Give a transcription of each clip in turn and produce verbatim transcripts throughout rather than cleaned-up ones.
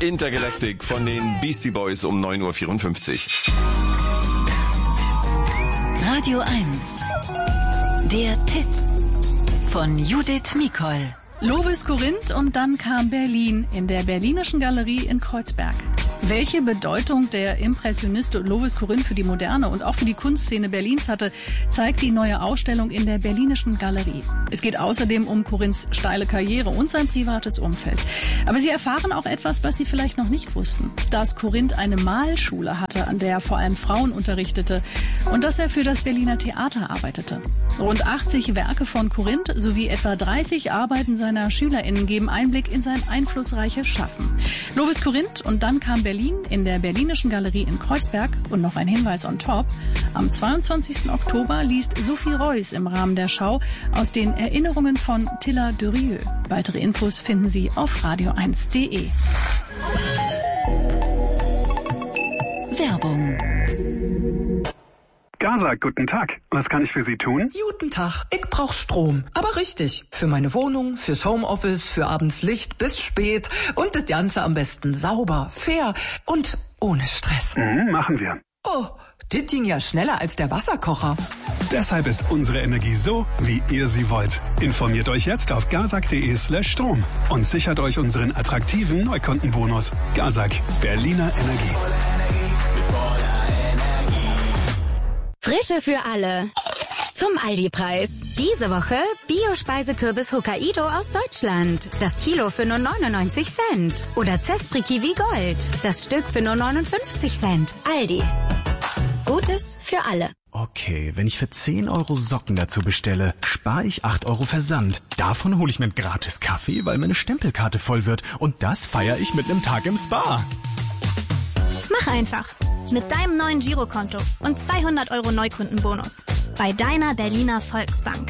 Intergalactic von den Beastie Boys um neun Uhr vierundfünfzig. Radio eins. Der Tipp von Judith Mikol. Lovis Corinth und dann kam Berlin in der Berlinischen Galerie in Kreuzberg. Welche Bedeutung der Impressionist Lovis Corinth für die Moderne und auch für die Kunstszene Berlins hatte, zeigt die neue Ausstellung in der Berlinischen Galerie. Es geht außerdem um Corinths steile Karriere und sein privates Umfeld. Aber Sie erfahren auch etwas, was Sie vielleicht noch nicht wussten. Dass Corinth eine Malschule hatte, an der er vor allem Frauen unterrichtete und dass er für das Berliner Theater arbeitete. Rund achtzig Werke von Corinth sowie etwa dreißig Arbeiten seiner SchülerInnen geben Einblick in sein einflussreiches Schaffen. Lovis Corinth und dann kam Berlin in der Berlinischen Galerie in Kreuzberg. Und noch ein Hinweis on top. Am zweiundzwanzigsten Oktober liest Sophie Reuss im Rahmen der Schau aus den Erinnerungen von Tilla Durieux. Weitere Infos finden Sie auf radio eins punkt de. Werbung. Gaza, guten Tag. Was kann ich für Sie tun? Guten Tag. Ich brauch Strom. Aber richtig. Für meine Wohnung, fürs Homeoffice, für abends Licht bis spät. Und das Ganze am besten sauber, fair und ohne Stress. Mhm, machen wir. Oh, das ging ja schneller als der Wasserkocher. Deshalb ist unsere Energie so, wie ihr sie wollt. Informiert euch jetzt auf gazak.de slash Strom und sichert euch unseren attraktiven Neukundenbonus. Gazak, Berliner Energie. Frische für alle. Zum Aldi-Preis. Diese Woche Bio-Speisekürbis Hokkaido aus Deutschland. Das Kilo für nur neunundneunzig Cent. Oder Zespri Kiwi Gold. Das Stück für nur neunundfünfzig Cent. Aldi. Gutes für alle. Okay, wenn ich für zehn Euro Socken dazu bestelle, spare ich acht Euro Versand. Davon hole ich mir einen gratis Kaffee, weil meine Stempelkarte voll wird. Und das feiere ich mit einem Tag im Spa. Mach einfach. Mit deinem neuen Girokonto und zweihundert Euro Neukundenbonus. Bei deiner Berliner Volksbank.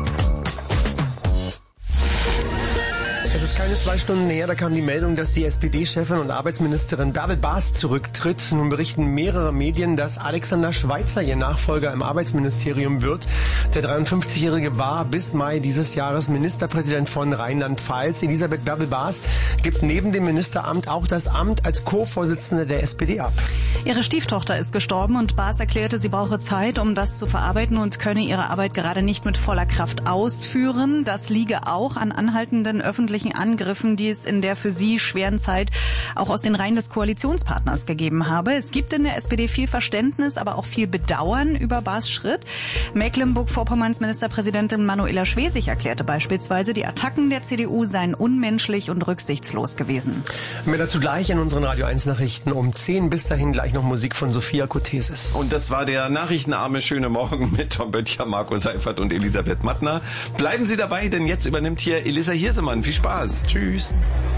Es ist keine zwei Stunden her, da kam die Meldung, dass die S P D-Chefin und Arbeitsministerin Bärbel Baas zurücktritt. Nun berichten mehrere Medien, dass Alexander Schweitzer ihr Nachfolger im Arbeitsministerium wird. Der dreiundfünfzigjährige war bis Mai dieses Jahres Ministerpräsident von Rheinland-Pfalz. Elisabeth Bärbel Baas gibt neben dem Ministeramt auch das Amt als Co-Vorsitzende der S P D ab. Ihre Stieftochter ist gestorben und Baas erklärte, sie brauche Zeit, um das zu verarbeiten und könne ihre Arbeit gerade nicht mit voller Kraft ausführen. Das liege auch an anhaltenden öffentlichen Angriffen, die es in der für sie schweren Zeit auch aus den Reihen des Koalitionspartners gegeben habe. Es gibt in der S P D viel Verständnis, aber auch viel Bedauern über Baas' Schritt. Mecklenburg-Vorpommerns Ministerpräsidentin Manuela Schwesig erklärte beispielsweise, die Attacken der C D U seien unmenschlich und rücksichtslos gewesen. Mehr dazu gleich in unseren Radio eins Nachrichten um zehn. Bis dahin gleich noch Musik von Sophia Kotesis. Und das war der nachrichtenarme Schöne Morgen mit Tom Böttcher, Marco Seifert und Elisabeth Mattner. Bleiben Sie dabei, denn jetzt übernimmt hier Elisa Hirsemann. Viel Spaß. Tschüss.